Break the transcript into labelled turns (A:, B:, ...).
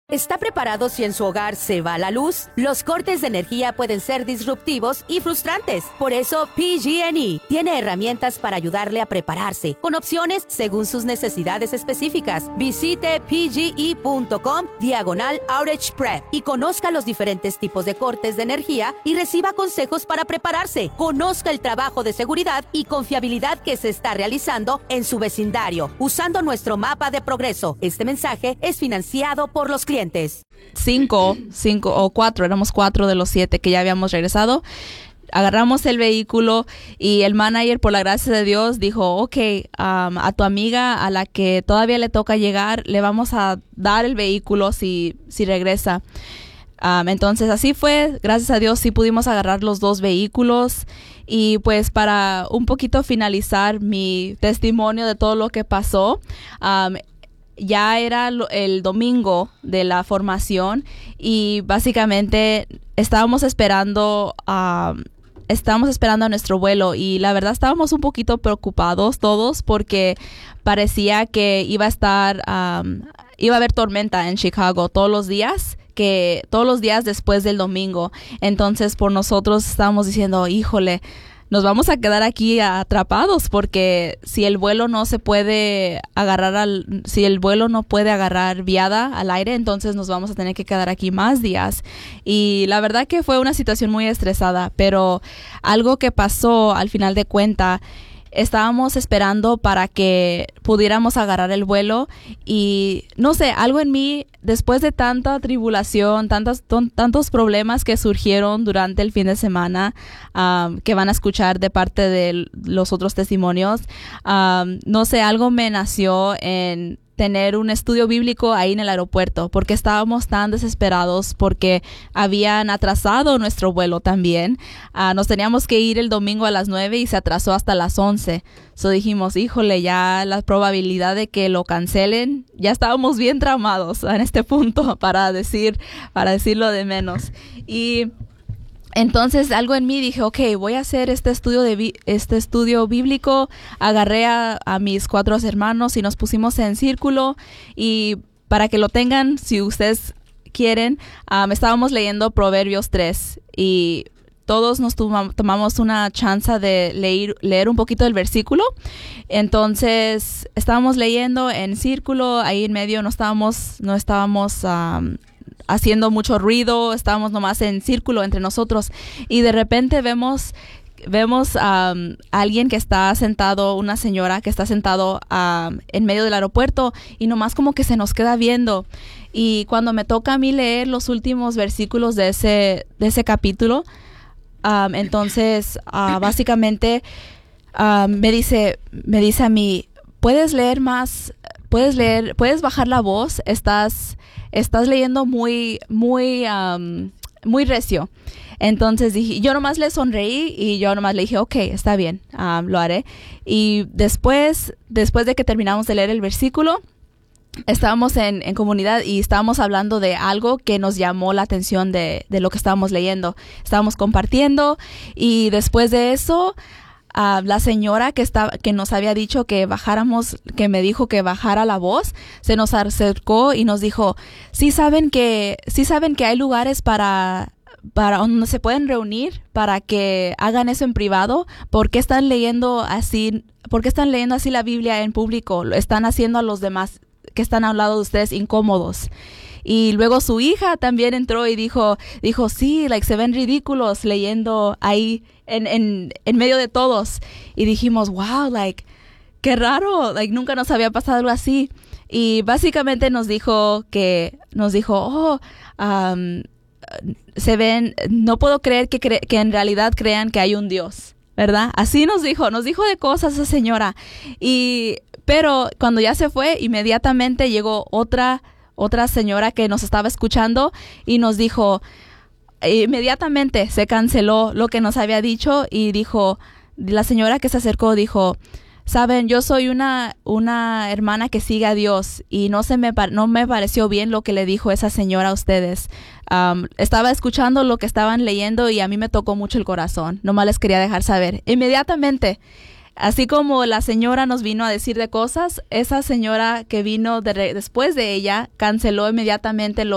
A: ¿Está preparado si en su hogar se va la luz? Los cortes de energía pueden ser disruptivos y frustrantes. Por eso, PG&E tiene herramientas para ayudarle a prepararse, con opciones según sus necesidades específicas. Visite pge.com/Outage Prep y conozca los diferentes tipos de cortes de energía y reciba consejos para prepararse. Conozca el trabajo de seguridad y confiabilidad que se está realizando en su vecindario, usando nuestro mapa de progreso. Este mensaje es financiado por los clientes.
B: Cinco o cuatro, éramos 4 de los 7 que ya habíamos regresado. Agarramos el vehículo y el manager, por la gracia de Dios, dijo, a tu amiga a la que todavía le toca llegar, le vamos a dar el vehículo si regresa. Entonces así fue, gracias a Dios sí pudimos agarrar los 2 vehículos. Y pues para un poquito finalizar mi testimonio de todo lo que pasó, ya era el domingo de la formación y básicamente estábamos esperando a nuestro vuelo y la verdad estábamos un poquito preocupados todos porque parecía que iba a haber tormenta en Chicago todos los días después del domingo. Entonces por nosotros estábamos diciendo, híjole, nos vamos a quedar aquí atrapados porque si el vuelo no puede agarrar viada al aire, entonces nos vamos a tener que quedar aquí más días. Y la verdad que fue una situación muy estresada, pero algo que pasó al final de cuenta, estábamos esperando para que pudiéramos agarrar el vuelo y no sé, algo en mí, después de tanta tribulación, tantos problemas que surgieron durante el fin de semana, que van a escuchar de parte de los otros testimonios, no sé, algo me nació en tener un estudio bíblico ahí en el aeropuerto, porque estábamos tan desesperados porque habían atrasado nuestro vuelo también. Nos teníamos que ir el domingo a las 9 y se atrasó hasta las 11. So dijimos, híjole, ya la probabilidad de que lo cancelen, ya estábamos bien traumados en este punto, para decirlo de menos. Y entonces algo en mí dije, voy a hacer este estudio bíblico. Agarré a mis 4 hermanos y nos pusimos en círculo y para que lo tengan, si ustedes quieren, estábamos leyendo Proverbios 3 y todos nos tomamos una chance de leer un poquito del versículo. Entonces estábamos leyendo en círculo, ahí en medio no estábamos haciendo mucho ruido, estábamos nomás en círculo entre nosotros y de repente vemos a alguien que está sentado, una señora que está sentado en medio del aeropuerto y nomás como que se nos queda viendo. Y cuando me toca a mí leer los últimos versículos de ese capítulo, entonces básicamente me dice a mí, ¿puedes leer más? ¿Puedes bajar la voz? Estás leyendo muy recio. Entonces yo nomás le sonreí y yo nomás le dije, está bien, lo haré. Y después de que terminamos de leer el versículo, estábamos en comunidad y estábamos hablando de algo que nos llamó la atención de lo que estábamos leyendo. Estábamos compartiendo y después de eso, la señora que nos había dicho que bajáramos, que me dijo que bajara la voz, se nos acercó y nos dijo, sí saben que hay lugares para donde se pueden reunir para que hagan eso en privado. ¿Por qué están leyendo así la Biblia en público? Lo están haciendo a los demás que están al lado de ustedes incómodos. Y luego su hija también entró y dijo, sí, se ven ridículos leyendo ahí en medio de todos. Y dijimos, wow, qué raro, nunca nos había pasado algo así. Y básicamente nos dijo, no puedo creer que en realidad crean que hay un Dios, ¿verdad? Así nos dijo de cosas esa señora. Pero cuando ya se fue, inmediatamente llegó otra señora que nos estaba escuchando y nos dijo, inmediatamente se canceló lo que nos había dicho y dijo, la señora que se acercó dijo, saben, yo soy una hermana que sigue a Dios y no me pareció bien lo que le dijo esa señora a ustedes. Estaba escuchando lo que estaban leyendo y a mí me tocó mucho el corazón. Nomás les quería dejar saber. Inmediatamente, así como la señora nos vino a decir de cosas, esa señora que vino después de ella canceló inmediatamente